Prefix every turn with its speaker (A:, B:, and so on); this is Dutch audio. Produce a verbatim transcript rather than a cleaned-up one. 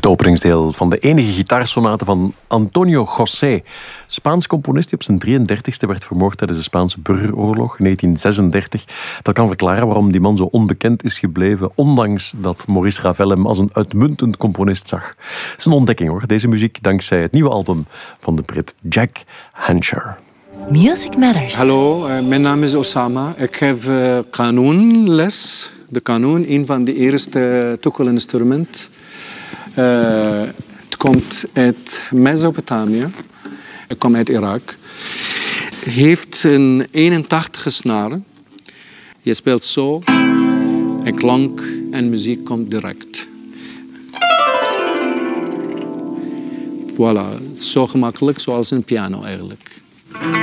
A: Het openingsdeel van de enige gitaarsonate van Antonio José. Spaans componist die op zijn drieëndertigste werd vermoord tijdens de Spaanse burgeroorlog in negentien zesendertig. Dat kan verklaren waarom die man zo onbekend is gebleven, ondanks dat Maurice Ravel hem als een uitmuntend componist zag. Het is een ontdekking hoor, deze muziek, dankzij het nieuwe album van de Brit Jack Hancher.
B: Music Matters.
C: Hallo, uh, mijn naam is Osama. Ik geef uh, kanoenles. De kanoen, een van de eerste toekelinstrumenten. Uh, het komt uit Mesopotamië. Ik kom uit Irak. Het heeft een eenentachtig snaren. Je speelt zo. En klank en muziek komt direct. Voilà, zo gemakkelijk zoals een piano eigenlijk.